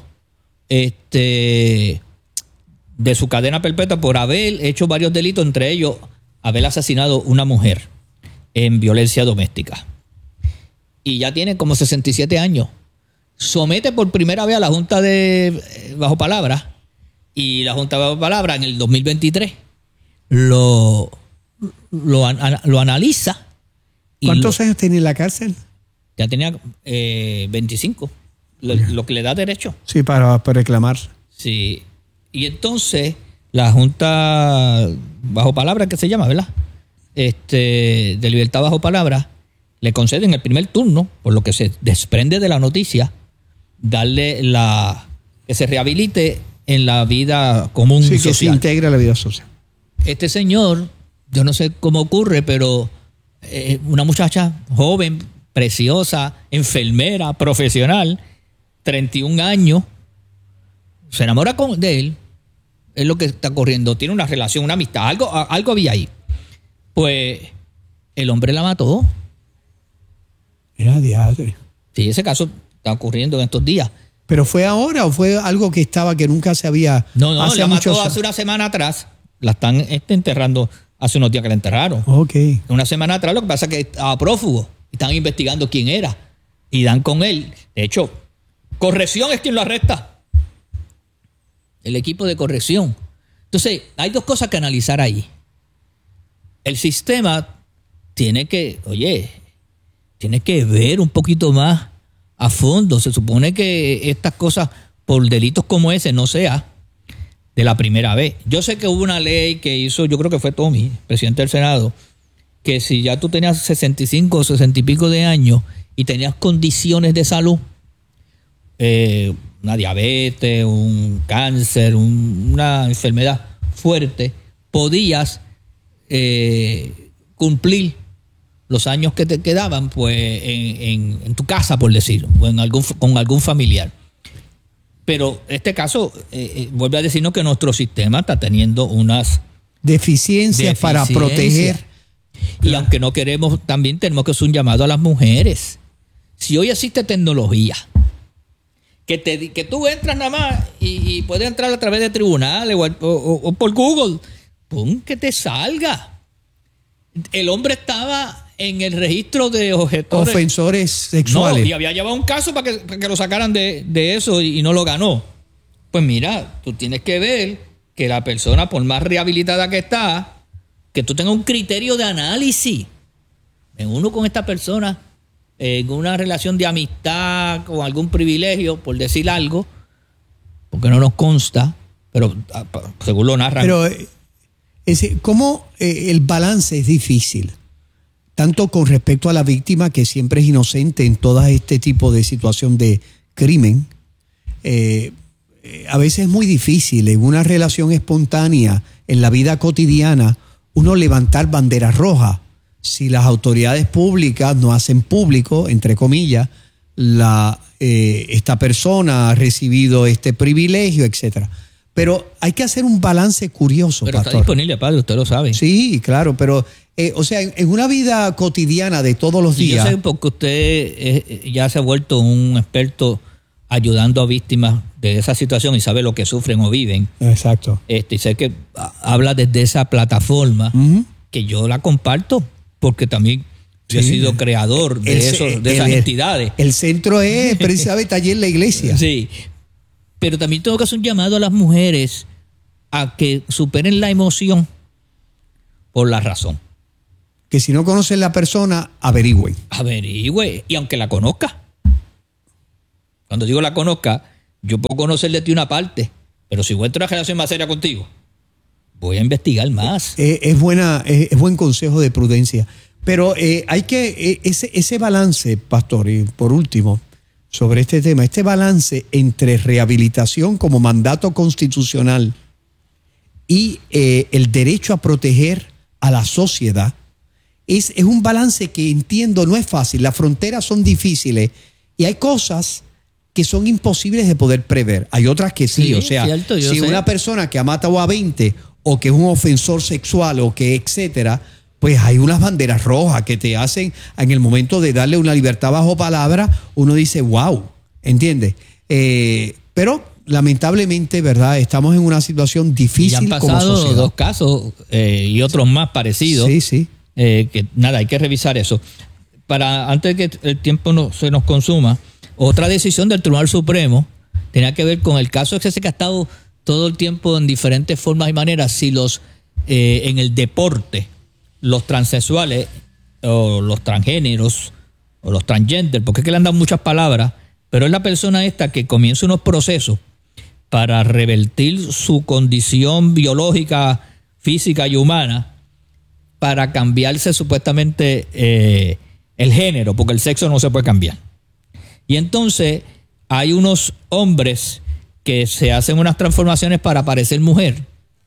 de su cadena perpetua por haber hecho varios delitos, entre ellos haber asesinado una mujer en violencia doméstica. Y ya tiene como 67 años. Somete por primera vez a la Junta de Bajo Palabra, y la Junta de Bajo Palabra en el 2023 lo analiza. ¿Cuántos años tiene en la cárcel? Ya tenía 25, lo que le da derecho. Sí, para reclamar. Sí. Y entonces la Junta Bajo Palabra, que se llama, ¿verdad? De Libertad Bajo Palabra, le conceden el primer turno, por lo que se desprende de la noticia, darle que se rehabilite en la vida común social. Sí, que se integre a la vida social. Este señor, yo no sé cómo ocurre, pero una muchacha joven, preciosa, enfermera, profesional, 31 años, se enamora de él, es lo que está ocurriendo, tiene una relación, una amistad, algo había ahí. Pues el hombre la mató. Era diadre. Sí, ese caso está ocurriendo en estos días. ¿Pero fue ahora o fue algo que nunca se había... No, la mató hace una semana atrás. La están enterrando hace unos días que la enterraron. Ok. Una semana atrás, lo que pasa es que estaba prófugo. Están investigando quién era. Y dan con él. De hecho, corrección es quien lo arresta. El equipo de corrección. Entonces, hay dos cosas que analizar ahí. El sistema tiene que ver un poquito más a fondo. Se supone que estas cosas, por delitos como ese, no sea de la primera vez. Yo sé que hubo una ley que hizo, yo creo que fue Tommy, presidente del Senado, que si ya tú tenías 65 o 60 y pico de años y tenías condiciones de salud, una diabetes, un cáncer, una enfermedad fuerte, podías cumplir los años que te quedaban pues en tu casa, por decirlo, o con algún familiar. Pero este caso vuelve a decirnos que nuestro sistema está teniendo unas deficiencias para proteger. Y aunque no queremos, también tenemos que hacer un llamado a las mujeres. Si hoy existe tecnología, que tú entras nada más y puedes entrar a través de tribunales o por Google, ¡pum!, que te salga. El hombre estaba en el registro de ofensores sexuales. No, y había llevado un caso para que lo sacaran de eso y no lo ganó. Pues mira, tú tienes que ver que la persona, por más rehabilitada que está, que tú tengas un criterio de análisis. En uno con esta persona, en una relación de amistad, con algún privilegio, por decir algo, porque no nos consta, pero según lo narran. Pero ¿cómo el balance es difícil? Tanto con respecto a la víctima, que siempre es inocente en todo este tipo de situación de crimen. A veces es muy difícil en una relación espontánea, en la vida cotidiana, uno levantar banderas rojas. Si las autoridades públicas no hacen público, entre comillas, esta persona ha recibido este privilegio, etcétera. Pero hay que hacer un balance curioso, pero pastor. Está disponible, padre, usted lo sabe. Sí, claro, pero o sea, en una vida cotidiana de todos los días. Yo sé porque usted ya se ha vuelto un experto ayudando a víctimas de esa situación y sabe lo que sufren o viven. Exacto. Y sé que habla desde esa plataforma que yo la comparto porque también yo he sido creador de esas entidades. El centro es precisamente allí en la iglesia. Sí, pero también tengo que hacer un llamado a las mujeres a que superen la emoción por la razón. Que si no conocen la persona, averigüen. Averigüe, y aunque la conozca. Cuando digo la conozca, yo puedo conocer de ti una parte, pero si voy a entrar en una relación más seria contigo, voy a investigar más. Es buen consejo de prudencia. Pero hay que, ese balance, pastor, y por último, sobre este tema, este balance entre rehabilitación como mandato constitucional y el derecho a proteger a la sociedad, es un balance que entiendo no es fácil. Las fronteras son difíciles y hay cosas que son imposibles de poder prever. Hay otras que sí. O sea, cierto, si una persona que ha matado a 20 o que es un ofensor sexual o que etcétera, pues hay unas banderas rojas que te hacen en el momento de darle una libertad bajo palabra, uno dice, wow, ¿entiendes? Pero lamentablemente, ¿verdad? Estamos en una situación difícil como sociedad. Ya han pasado 2 casos y otros más parecidos. Sí, sí. Que nada, hay que revisar eso. Antes de que el tiempo se nos consuma, otra decisión del Tribunal Supremo tenía que ver con el caso ese que ha estado todo el tiempo en diferentes formas y maneras, si en el deporte, los transexuales o los transgéneros o los transgender, porque es que le han dado muchas palabras, pero es la persona esta que comienza unos procesos para revertir su condición biológica, física y humana, para cambiarse supuestamente el género, porque el sexo no se puede cambiar. Y entonces hay unos hombres que se hacen unas transformaciones para parecer mujer,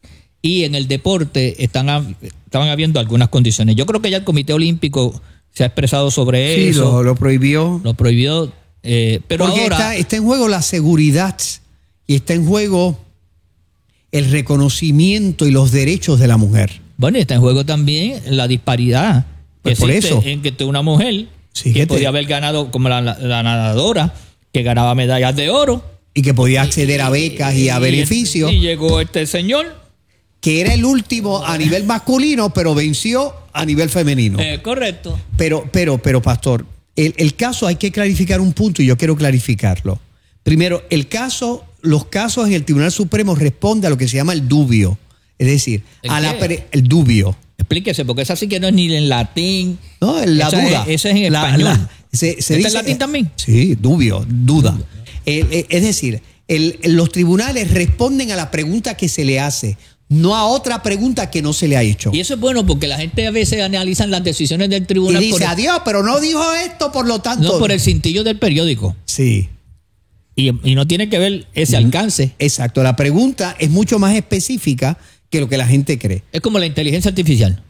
y en el deporte estaban habiendo algunas condiciones. Yo creo que ya el Comité Olímpico se ha expresado sobre eso. Sí, lo prohibió. Lo prohibió, pero porque ahora está en juego la seguridad y está en juego el reconocimiento y los derechos de la mujer. Bueno, está en juego también la disparidad que por existe eso. en que una mujer Sí, que podía haber ganado, como la nadadora, que ganaba medallas de oro. Y que podía acceder a becas y a beneficios. Y llegó este señor. Que era el último a nivel masculino, pero venció a nivel femenino. Correcto. Pero pastor, el caso hay que clarificar un punto y yo quiero clarificarlo. Primero, los casos en el Tribunal Supremo responden a lo que se llama el dubio. Es decir, el dubio. Explíquese, porque esa sí que no es ni en latín. No, la duda. Esa es en español. ¿Está dice, en latín también? Sí, duda. Es decir, los tribunales responden a la pregunta que se le hace, no a otra pregunta que no se le ha hecho. Y eso es bueno porque la gente a veces analiza las decisiones del tribunal. Y dice, adiós, pero no dijo esto, por lo tanto. No, por el cintillo del periódico. Sí. Y no tiene que ver ese alcance. Exacto. La pregunta es mucho más específica que lo que la gente cree. Es como la inteligencia artificial.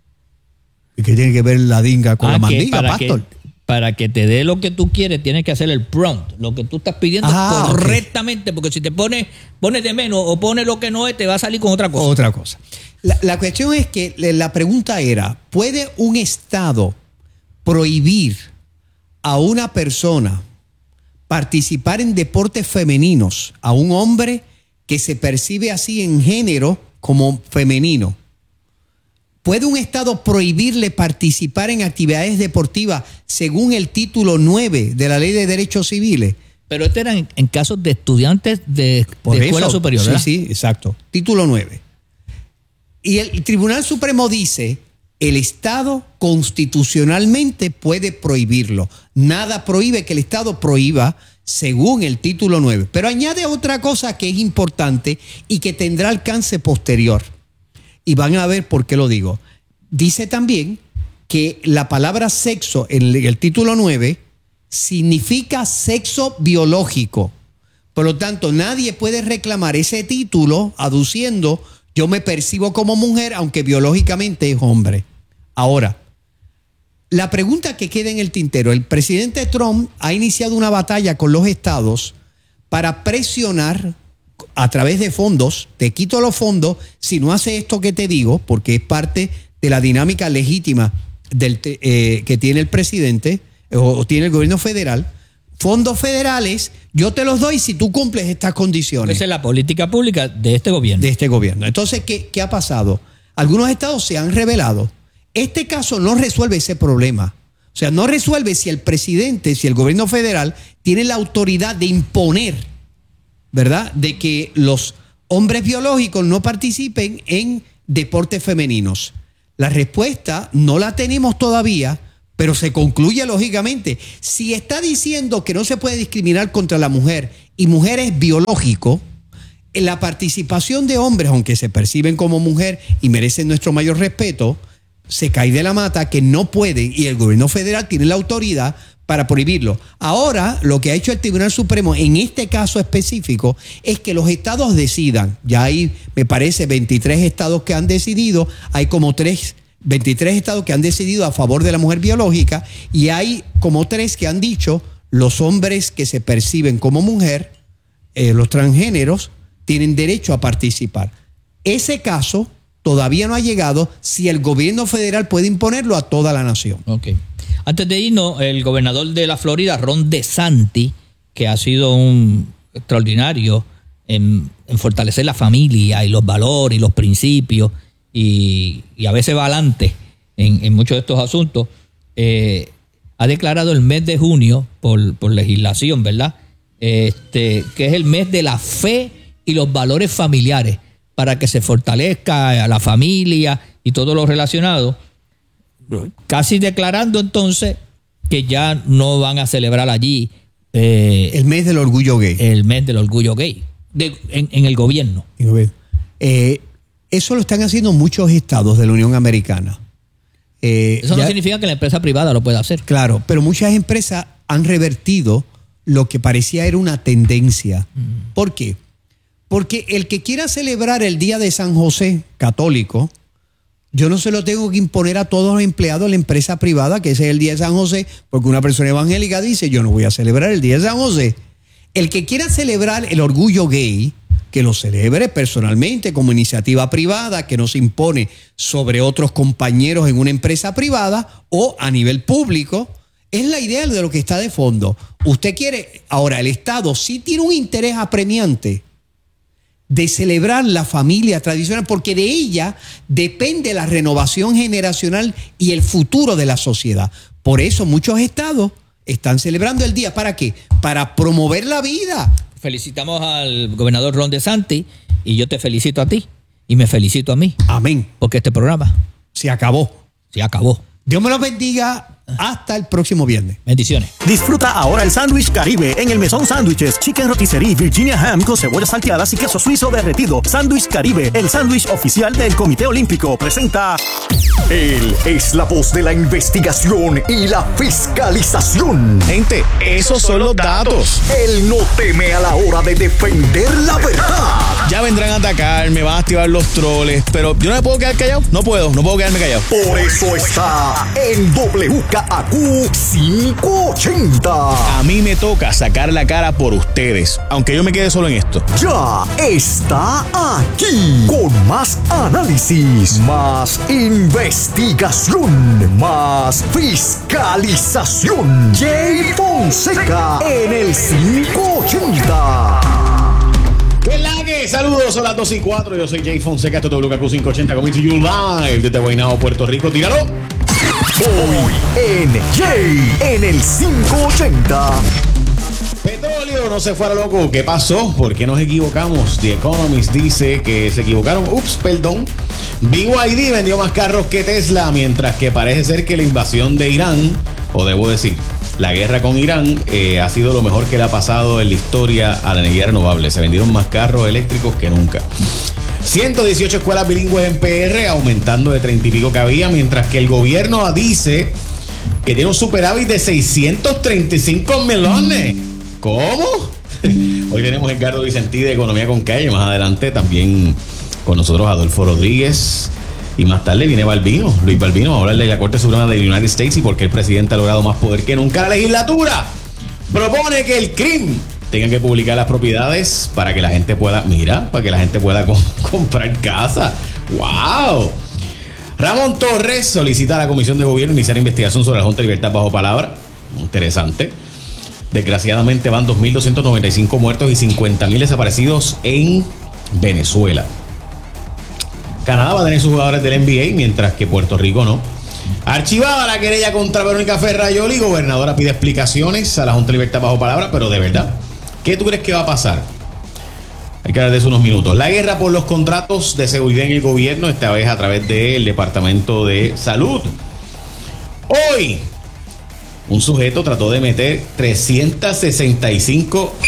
¿Y qué tiene que ver la dinga con la mandiga, pastor? Para que te dé lo que tú quieres, tienes que hacer el prompt, lo que tú estás pidiendo correctamente, porque si te pones de menos o pones lo que no es, te va a salir con otra cosa. Otra cosa. La cuestión es que la pregunta era, ¿puede un Estado prohibir a una persona participar en deportes femeninos, a un hombre que se percibe así en género como femenino? ¿Puede un Estado prohibirle participar en actividades deportivas según el título 9 de la Ley de Derechos Civiles? Pero este era en casos de estudiantes de escuela superior, ¿verdad? Sí, exacto. Título 9. Y el Tribunal Supremo dice, el Estado constitucionalmente puede prohibirlo. Nada prohíbe que el Estado prohíba según el título 9. Pero añade otra cosa que es importante y que tendrá alcance posterior. Y van a ver por qué lo digo. Dice también que la palabra sexo en el título 9 significa sexo biológico. Por lo tanto, nadie puede reclamar ese título aduciendo yo me percibo como mujer aunque biológicamente es hombre. Ahora, la pregunta que queda en el tintero, el presidente Trump ha iniciado una batalla con los estados para presionar a través de fondos, te quito los fondos si no hace esto que te digo, porque es parte de la dinámica legítima que tiene el presidente o tiene el gobierno federal, fondos federales, yo te los doy si tú cumples estas condiciones. Esa es la política pública de este gobierno. De este gobierno. Entonces, ¿qué ha pasado? Algunos estados se han rebelado. Este caso no resuelve ese problema. O sea, no resuelve si el presidente, si el gobierno federal tiene la autoridad de imponer, ¿verdad?, de que los hombres biológicos no participen en deportes femeninos. La respuesta no la tenemos todavía, pero se concluye lógicamente. Si está diciendo que no se puede discriminar contra la mujer y mujer es biológico, la participación de hombres, aunque se perciben como mujer y merecen nuestro mayor respeto, se cae de la mata que no pueden, y el gobierno federal tiene la autoridad para prohibirlo. Ahora, lo que ha hecho el Tribunal Supremo en este caso específico es que los estados decidan. Ya hay, me parece, 23 estados que han decidido, hay como 23 estados que han decidido a favor de la mujer biológica, y hay como 3 que han dicho los hombres que se perciben como mujer, los transgéneros, tienen derecho a participar. Ese caso todavía no ha llegado si el gobierno federal puede imponerlo a toda la nación. Ok. Antes de irnos, el gobernador de la Florida, Ron DeSantis, que ha sido un extraordinario en fortalecer la familia y los valores y los principios, y a veces va adelante en muchos de estos asuntos, ha declarado el mes de junio, por legislación, ¿verdad?, que es el mes de la fe y los valores familiares, para que se fortalezca a la familia y todo lo relacionado, casi declarando entonces que ya no van a celebrar allí el mes del orgullo gay. El mes del orgullo gay en el gobierno. Eso lo están haciendo muchos estados de la Unión Americana. Eso no significa que la empresa privada lo pueda hacer. Claro, pero muchas empresas han revertido lo que parecía era una tendencia. ¿Por qué? Porque el que quiera celebrar el Día de San José católico, yo no se lo tengo que imponer a todos los empleados de la empresa privada que ese es el Día de San José, porque una persona evangélica dice, yo no voy a celebrar el Día de San José. El que quiera celebrar el orgullo gay, que lo celebre personalmente como iniciativa privada, que no se impone sobre otros compañeros en una empresa privada o a nivel público, es la idea de lo que está de fondo. Usted quiere, ahora el Estado sí tiene un interés apremiante de celebrar la familia tradicional, porque de ella depende la renovación generacional y el futuro de la sociedad. Por eso muchos estados están celebrando el día. ¿Para qué? Para promover la vida. Felicitamos al gobernador Ron DeSantis, y yo te felicito a ti y me felicito a mí. Amén. Porque este programa se acabó. Se acabó. Dios me los bendiga. Hasta el próximo viernes. Bendiciones. Disfruta ahora el sándwich Caribe en el Mesón Sándwiches, Chicken Rotisserie Virginia Ham con cebollas salteadas y queso suizo derretido. Sándwich Caribe, el sándwich oficial del Comité Olímpico, presenta. Él es la voz de la investigación y la fiscalización. Gente, esos son los datos. Él no teme a la hora de defender la verdad. Ya vendrán a atacar, me van a activar los troles, pero yo no me puedo quedar callado. No puedo quedarme callado. Por eso está en WKAQ 580. A mí me toca sacar la cara por ustedes, aunque yo me quede solo en esto. Ya está aquí con más análisis, más investigación, más fiscalización. Jay Fonseca en el 580. ¿Qué la que? Saludos, son las 2:04. Yo soy Jay Fonseca, esto es WKQ 580, coming to you live desde Guaynabo, Puerto Rico. Tíralo. Hoy en Jay en el 580. Petróleo no se fuera loco. ¿Qué pasó? ¿Por qué nos equivocamos? The Economist dice que se equivocaron. BYD vendió más carros que Tesla, mientras que parece ser que la invasión de Irán, o debo decir, la guerra con Irán, ha sido lo mejor que le ha pasado en la historia a la energía renovable. Se vendieron más carros eléctricos que nunca. 118 escuelas bilingües en PR, aumentando de 30 y pico que había, mientras que el gobierno dice que tiene un superávit de 635 millones. ¿Cómo? Hoy tenemos a Edgardo Vicentí de Economía con Calle. Más adelante también con nosotros Adolfo Rodríguez. Y más tarde viene Luis Balbino, a hablar de la Corte Suprema de United States y por qué el presidente ha logrado más poder que nunca. La legislatura propone que el CRIM tenga que publicar las propiedades para que la gente pueda, comprar casa. ¡Wow! Ramón Torres solicita a la Comisión de Gobierno iniciar investigación sobre la Junta de Libertad bajo palabra. Interesante. Desgraciadamente van 2.295 muertos y 50.000 desaparecidos en Venezuela. Canadá va a tener sus jugadores del NBA, mientras que Puerto Rico no. Archivada la querella contra Verónica Ferrayoli. Gobernadora pide explicaciones a la Junta de Libertad bajo palabra, pero de verdad, ¿qué tú crees que va a pasar? Hay que hablar de eso unos minutos. La guerra por los contratos de seguridad en el gobierno, esta vez a través del Departamento de Salud. Hoy, un sujeto trató de meter 365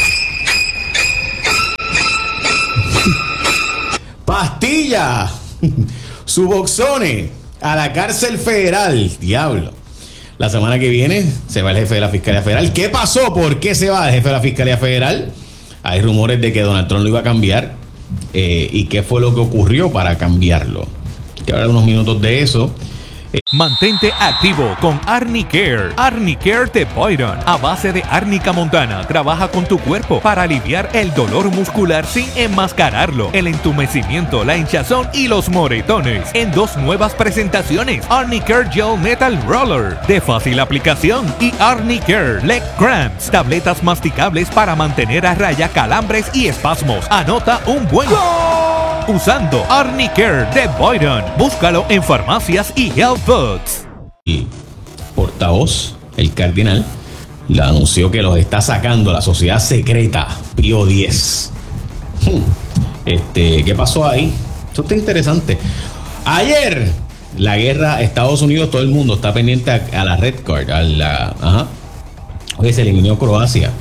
pastillas, Suboxone, a la cárcel federal. Diablo. La semana que viene se va el jefe de la Fiscalía Federal. ¿Qué pasó? ¿Por qué se va el jefe de la Fiscalía Federal? Hay rumores de que Donald Trump lo iba a cambiar. ¿Y qué fue lo que ocurrió para cambiarlo? Hay que hablar unos minutos de eso. Mantente activo con Arnicare. Arnicare de Boyron, a base de árnica montana, trabaja con tu cuerpo para aliviar el dolor muscular sin enmascararlo, el entumecimiento, la hinchazón y los moretones. En 2 nuevas presentaciones: Arnicare Gel Metal Roller, de fácil aplicación, y Arnicare Leg Cramps, tabletas masticables para mantener a raya calambres y espasmos. Anota un buen usando Arnicare de Boyron. Búscalo en farmacias y health foods. Y portavoz, el cardenal, le anunció que los está sacando la sociedad secreta Pío X. ¿Qué pasó ahí? Esto está interesante. Ayer, la guerra Estados Unidos, todo el mundo está pendiente a la red card, Oye, se eliminó Croacia.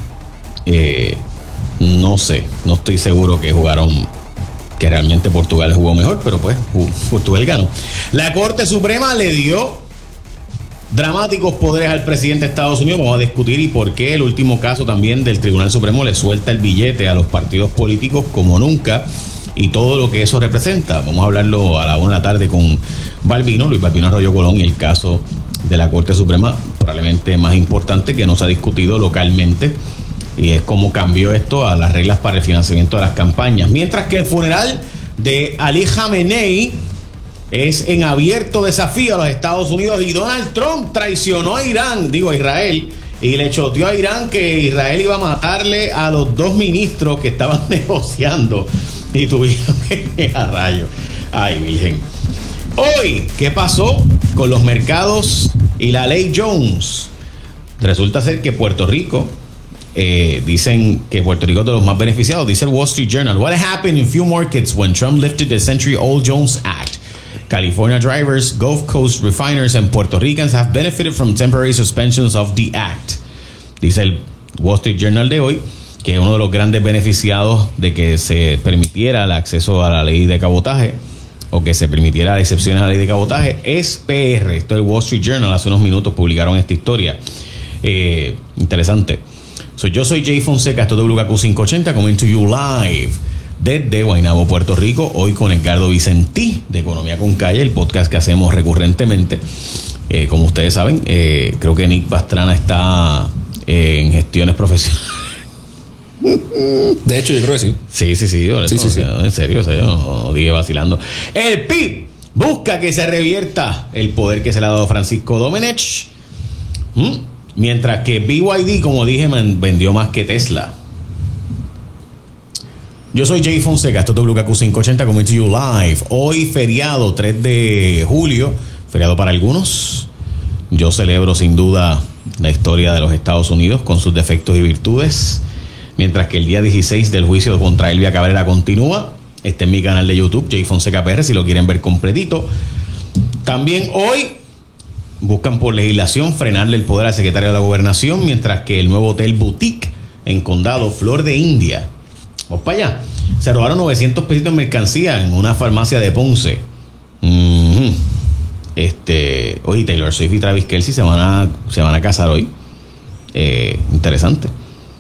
No sé, no estoy seguro que jugaron, que realmente Portugal jugó mejor, pero pues Portugal ganó. La Corte Suprema le dio dramáticos poderes al presidente de Estados Unidos. Vamos a discutir y por qué el último caso también del Tribunal Supremo le suelta el billete a los partidos políticos como nunca y todo lo que eso representa. Vamos a hablarlo a la 1 de la tarde con Luis Balbino Arroyo Colón, y el caso de la Corte Suprema, probablemente más importante que no se ha discutido localmente, y es cómo cambió esto a las reglas para el financiamiento de las campañas. Mientras que el funeral de Ali Khamenei es en abierto desafío a los Estados Unidos, y Donald Trump traicionó a Israel, y le choteó a Irán que Israel iba a matarle a los 2 ministros que estaban negociando, y tuvieron que a rayo. Ay, virgen. Hoy, ¿qué pasó con los mercados y la ley Jones? Resulta ser que Puerto Rico, dicen que Puerto Rico es de los más beneficiados. Dice el Wall Street Journal: What happened in few markets when Trump lifted the century-old Jones Act? California drivers, Gulf Coast refiners, and Puerto Ricans have benefited from temporary suspensions of the act. Dice el Wall Street Journal de hoy que uno de los grandes beneficiados de que se permitiera el acceso a la ley de cabotaje, o que se permitiera excepciones a la ley de cabotaje, es PR. Esto es el Wall Street Journal. Hace unos minutos publicaron esta historia. Interesante. Yo soy Jay Fonseca, esto es WKQ 580, coming to you live desde Guaynabo, Puerto Rico. Hoy con Edgardo Vicentí de Economía con Calle, el podcast que hacemos recurrentemente. Como ustedes saben, creo que Nick Pastrana está en gestiones profesionales. De hecho, yo creo que sí. Sí. En serio, no dije vacilando. El PIB busca que se revierta el poder que se le ha dado a Francisco Domenech. Mientras que BYD, como dije, vendió más que Tesla. Yo soy Jay Fonseca, esto es WKQ 580, coming to you live. Hoy feriado, 3 de julio, feriado para algunos. Yo celebro sin duda la historia de los Estados Unidos con sus defectos y virtudes. Mientras que el día 16 del juicio contra Elvia Cabrera continúa. Está en mi canal de YouTube, Jay Fonseca PR, si lo quieren ver completito. También hoy buscan por legislación frenarle el poder al secretario de la Gobernación, mientras que el nuevo hotel boutique en Condado, Flor de India, vamos para allá, se robaron 900 pesitos en mercancía en una farmacia de Ponce. Oye, Taylor Swift y Travis Kelce se van a casar hoy. Interesante.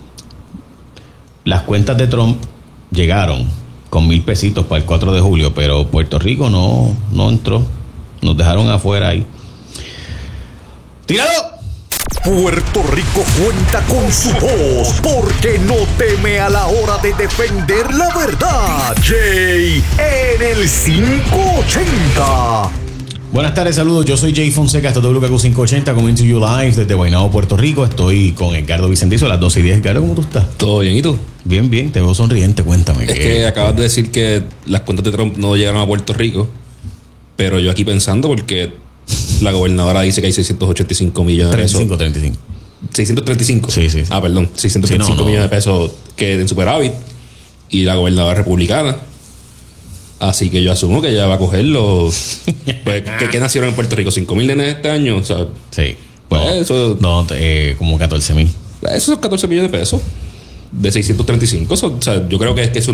Las cuentas de Trump llegaron con 1,000 pesitos para el 4 de julio, pero Puerto Rico no entró. Nos dejaron afuera ahí. ¡Tíralo! Puerto Rico cuenta con su voz, porque no teme a la hora de defender la verdad. Jay en el 580. Buenas tardes, saludos. Yo soy Jay Fonseca, esto es WKQ580, coming to you live desde Guaynabo, Puerto Rico. Estoy con Edgardo Vicentizo a las 12:10. Edgardo, ¿cómo tú estás? Todo bien, ¿y tú? Bien, bien, te veo sonriente, cuéntame. Es que acabas de decir que las cuentas de Trump no llegaron a Puerto Rico, pero yo aquí pensando porque la gobernadora dice que hay 685 millones de pesos. 35. 635. Sí. Ah, perdón, 635 millones de pesos que en superávit y la gobernadora republicana. Así que yo asumo que ella va a coger los... Pues, ¿qué nacieron en Puerto Rico? ¿5,000 nenes este año? O sea, sí. Bueno, eso... No, como 14,000. Esos son 14 millones de pesos. De 635. O sea, yo creo que es